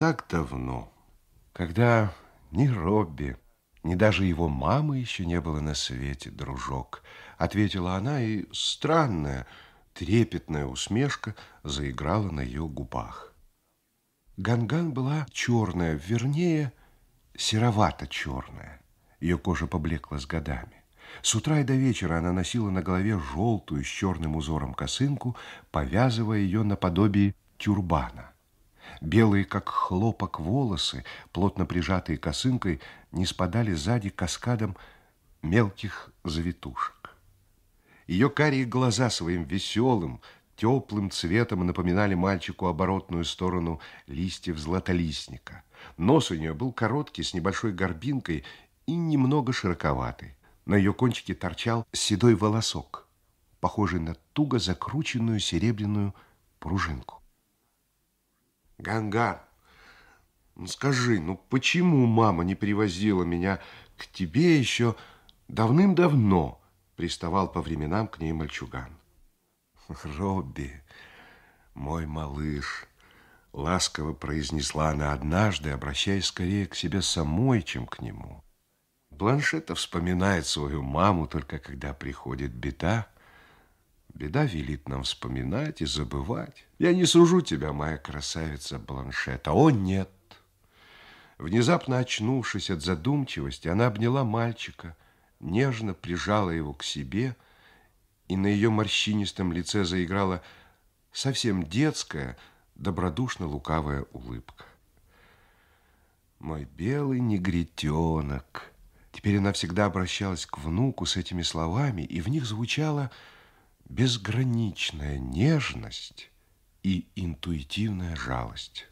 Так давно, когда ни Робби, ни даже его мамы еще не было на свете, дружок, ответила она, и странная, трепетная усмешка заиграла на ее губах. Ганган была черная, вернее, серовато-черная. Ее кожа поблекла с годами. С утра и до вечера она носила на голове желтую с черным узором косынку, повязывая ее наподобие тюрбана. Белые, как хлопок, волосы, плотно прижатые косынкой, не спадали сзади каскадом мелких завитушек. Ее карие глаза своим веселым, теплым цветом напоминали мальчику оборотную сторону листьев златолистника. Нос у нее был короткий, с небольшой горбинкой и немного широковатый. На ее кончике торчал седой волосок, похожий на туго закрученную серебряную пружинку. Ганган, ну скажи, ну почему мама не привозила меня к тебе еще давным-давно? Приставал по временам к ней мальчуган. Робби, мой малыш, ласково произнесла она однажды, обращаясь скорее к себе самой, чем к нему. Бланшетта вспоминает свою маму только когда приходит беда. Беда велит нам вспоминать и забывать. Я не сужу тебя, моя красавица Бланшетта. О, нет! Внезапно очнувшись от задумчивости, она обняла мальчика, нежно прижала его к себе, и на ее морщинистом лице заиграла совсем детская, добродушно-лукавая улыбка. Мой белый негритенок. Теперь она всегда обращалась к внуку с этими словами, и в них звучала безграничная нежность и интуитивная жалость.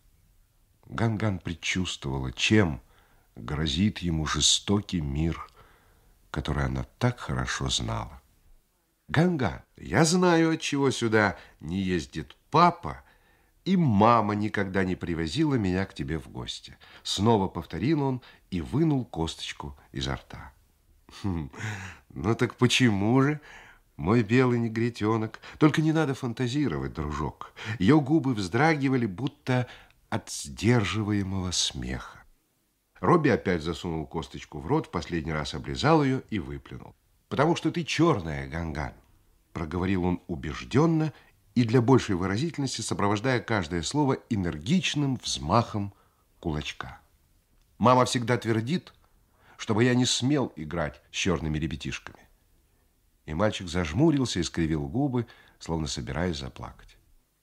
Ганган предчувствовала, чем грозит ему жестокий мир, который она так хорошо знала. Ганган, я знаю, отчего сюда не ездит папа, и мама никогда не привозила меня к тебе в гости. Снова повторил он и вынул косточку изо рта. Ну так почему же, мой белый негритенок? Только не надо фантазировать, дружок. Ее губы вздрагивали, будто от сдерживаемого смеха. Робби опять засунул косточку в рот, в последний раз облизал ее и выплюнул. «Потому что ты черная, Ганган», — проговорил он убежденно и для большей выразительности сопровождая каждое слово энергичным взмахом кулачка. «Мама всегда твердит, чтобы я не смел играть с черными ребятишками». И мальчик зажмурился и скривил губы, словно собираясь заплакать.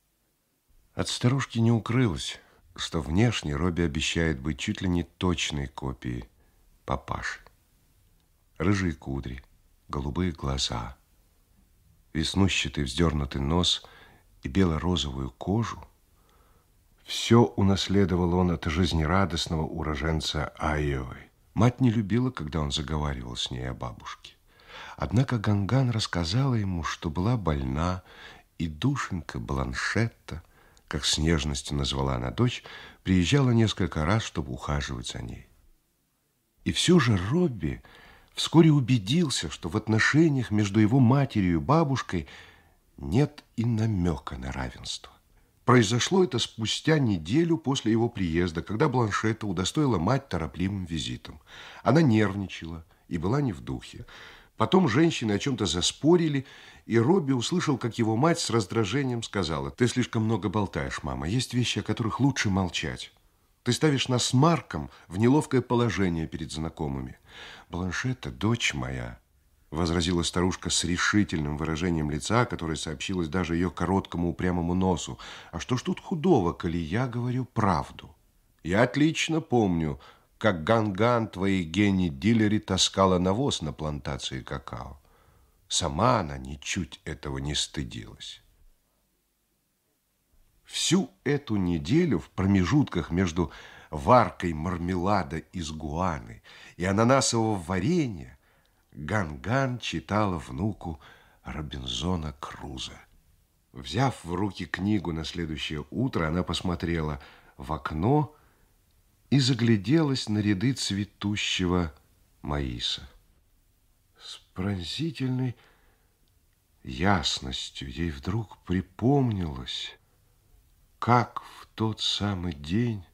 От старушки не укрылось, что внешне Робби обещает быть чуть ли не точной копией папаши. Рыжие кудри, голубые глаза, веснущатый вздернутый нос и бело-розовую кожу – все унаследовал он от жизнерадостного уроженца Айовы. Мать не любила, когда он заговаривал с ней о бабушке. Однако Ганган рассказала ему, что была больна, и душенька Бланшетта, как с нежностью назвала она дочь, приезжала несколько раз, чтобы ухаживать за ней. И все же Робби вскоре убедился, что в отношениях между его матерью и бабушкой нет и намека на равенство. Произошло это спустя неделю после его приезда, когда Бланшетта удостоила мать торопливым визитом. Она нервничала и была не в духе. Потом женщины о чем-то заспорили, и Робби услышал, как его мать с раздражением сказала: «Ты слишком много болтаешь, мама. Есть вещи, о которых лучше молчать. Ты ставишь нас с Марком в неловкое положение перед знакомыми». «Бланшетта, дочь моя», — возразила старушка с решительным выражением лица, которое сообщилось даже ее короткому упрямому носу. «А что ж тут худого, коли я говорю правду? Я отлично помню, как Ганган твоей Генни-дилери таскала навоз на плантации какао. Сама она ничуть этого не стыдилась». Всю эту неделю в промежутках между варкой мармелада из гуаны и ананасового варенья Ганган читала внуку Робинзона Круза. Взяв в руки книгу на следующее утро, она посмотрела в окно и загляделась на ряды цветущего маиса. С пронзительной ясностью ей вдруг припомнилось, как в тот самый день